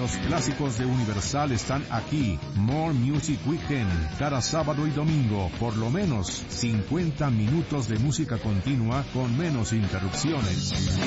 Los clásicos de Universal están aquí. More Music Weekend, cada sábado y domingo, por lo menos 50 minutos de música continua con menos interrupciones.